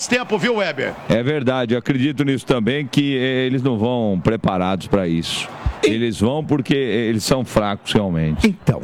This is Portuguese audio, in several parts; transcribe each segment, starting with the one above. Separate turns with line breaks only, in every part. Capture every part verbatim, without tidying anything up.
faz tempo, viu, Weber?
É verdade, eu acredito nisso também, que eles não vão preparados para isso. Eles vão porque eles são fracos realmente.
Então,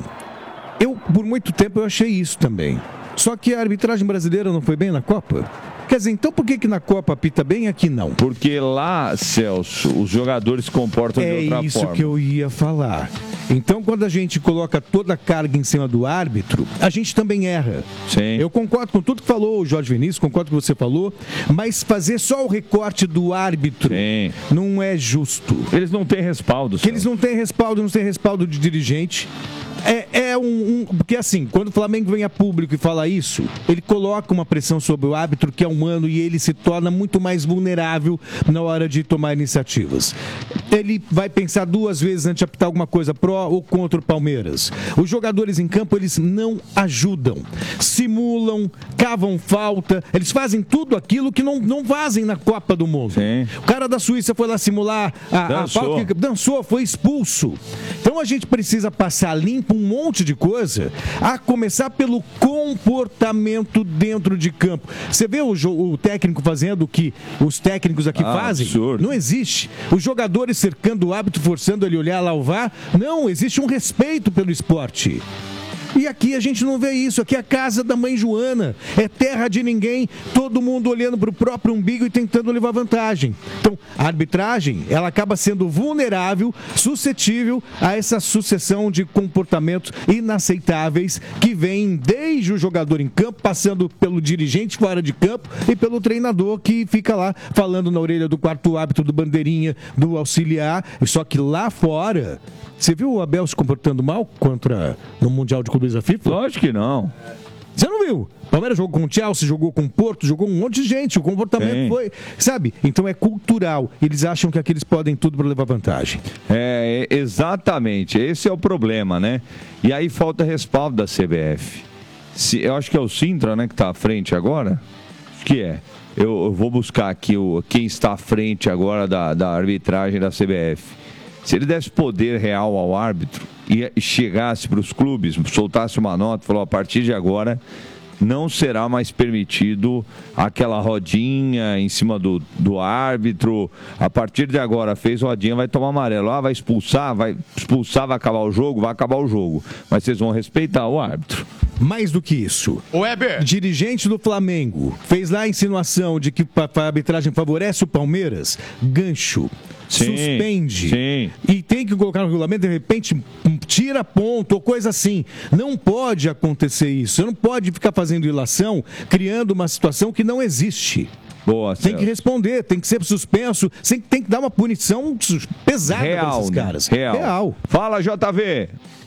eu por muito tempo eu achei isso também. Só que a arbitragem brasileira não foi bem na Copa? Quer dizer, então por que que na Copa apita bem e aqui não?
Porque lá, Celso, os jogadores se comportam de outra forma.
É isso que eu ia falar. Então, quando a gente coloca toda a carga em cima do árbitro, a gente também erra.
Sim.
Eu concordo com tudo que falou o Jorge Vinícius, concordo com o que você falou, mas fazer só o recorte do árbitro
Sim.
não é justo.
Eles não têm respaldo.
Que eles não têm respaldo, não têm respaldo de dirigente. É, é um, um... Porque assim, quando o Flamengo vem a público e fala isso, ele coloca uma pressão sobre o árbitro que é humano e ele se torna muito mais vulnerável na hora de tomar iniciativas. Ele vai pensar duas vezes antes de apitar alguma coisa pró ou contra o Palmeiras. Os jogadores em campo, eles não ajudam. Simulam, cavam falta, eles fazem tudo aquilo que não, não fazem na Copa do Mundo.
Sim.
O cara da Suíça foi lá simular a, a falta que dançou, foi expulso. Então a gente precisa passar limpo um monte de coisa, a começar pelo comportamento dentro de campo. Você vê o, o técnico fazendo o que os técnicos aqui
ah,
fazem?
Absurdo.
Não existe. Os jogadores cercando o árbitro, forçando ele a olhar lá o V A R. Não, existe um respeito pelo esporte. E aqui a gente não vê isso. Aqui é a casa da mãe Joana. É terra de ninguém. Todo mundo olhando para o próprio umbigo e tentando levar vantagem. Então, a arbitragem, ela acaba sendo vulnerável, suscetível a essa sucessão de comportamentos inaceitáveis que vem desde o jogador em campo, passando pelo dirigente fora de campo e pelo treinador que fica lá falando na orelha do quarto árbitro, do bandeirinha, do auxiliar. Só que lá fora... Você viu o Abel se comportando mal contra no Mundial de Clubes da FIFA?
Lógico que não.
Você não viu? O Palmeiras jogou com o Chelsea, jogou com o Porto, jogou um monte de gente. O comportamento
Sim.
foi... Sabe? Então é cultural. Eles acham que aqui eles podem tudo para levar vantagem.
É, exatamente. Esse é o problema, né? E aí falta respaldo da C B F. Se, eu acho que é o Sintra, né, que está à frente agora. Acho que é. Eu, eu vou buscar aqui o, quem está à frente agora da, da arbitragem da C B F. Se ele desse poder real ao árbitro e chegasse para os clubes, soltasse uma nota, falou, a partir de agora não será mais permitido aquela rodinha em cima do, do árbitro, a partir de agora fez rodinha, vai tomar amarelo, ah, vai expulsar, vai expulsar, vai acabar o jogo, vai acabar o jogo, mas vocês vão respeitar o árbitro.
Mais do que isso,
o Weber,
dirigente do Flamengo, fez lá a insinuação de que a arbitragem favorece o Palmeiras, gancho. Sim, suspende
sim.
E tem que colocar no regulamento, de repente tira ponto ou coisa assim. Não pode acontecer isso. Você não pode ficar fazendo ilação, criando uma situação que não existe.
Boa,
tem que responder, tem que ser suspenso, tem, tem que dar uma punição pesada para esses caras.
Real.
Real.
Fala, J V.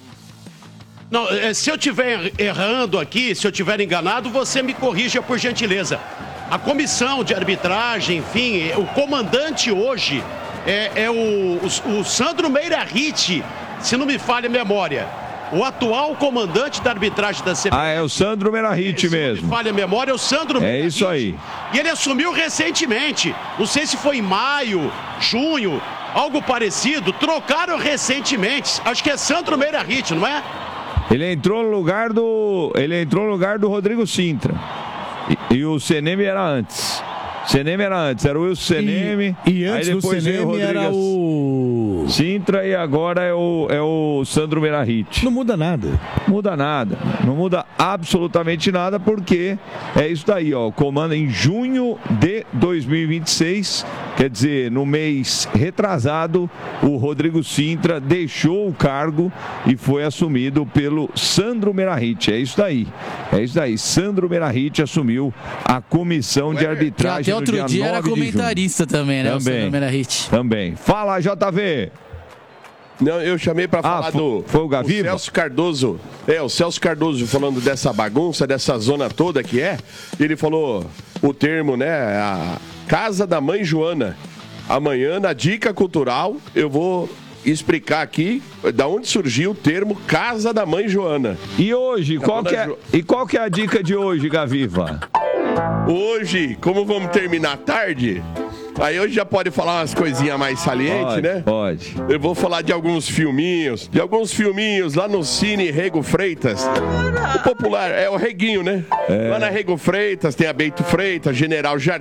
Não, se eu estiver errando aqui, se eu estiver enganado, você me corrija por gentileza. A comissão de arbitragem, enfim, o comandante hoje é, é o, o, o Sandro Meirahit, se não me falha a memória. O atual comandante da arbitragem da C B F.
Ah, é o Sandro Meirahit mesmo.
Se não me falha a memória, é o Sandro Meirahit.
É isso aí.
E ele assumiu recentemente. Não sei se foi em maio, junho, algo parecido. Trocaram recentemente. Acho que é Sandro Meirahit, não é?
Ele entrou no lugar do. Ele entrou no lugar do Rodrigo Sintra. E, e o Seneme era antes. Seneme era antes, era o Wilson Seneme.
E, e antes
aí depois
do Seneme era o
Sintra e agora é o, é o Sandro Meirahit.
Não muda nada.
Não muda nada. Não muda absolutamente nada, porque é isso daí, ó. Comanda em junho de dois mil e vinte e seis, quer dizer, no mês retrasado, o Rodrigo Sintra deixou o cargo e foi assumido pelo Sandro Meirahit. É isso daí. É isso daí. Sandro Meirahit assumiu a comissão de arbitragem.
Até outro dia era comentarista também, né?
Também,
o
também. Fala, J V.
Não, eu chamei para
ah,
falar
foi,
do
foi o Gaviva?
O Celso Cardoso. É, o Celso Cardoso falando dessa bagunça, dessa zona toda que é. Ele falou o termo, né? A Casa da Mãe Joana. Amanhã, na Dica Cultural, eu vou explicar aqui da onde surgiu o termo Casa da Mãe Joana.
E hoje,
da
qual que é,
jo...
e qual que é a dica de hoje, Gaviva?
Hoje, como vamos terminar tarde, aí hoje já pode falar umas coisinhas mais salientes,
pode,
né?
Pode.
Eu vou falar de alguns filminhos, de alguns filminhos lá no Cine Rego Freitas. O popular é o Reguinho, né? É. Lá na Rego Freitas tem a Bento Freitas, General Jardim.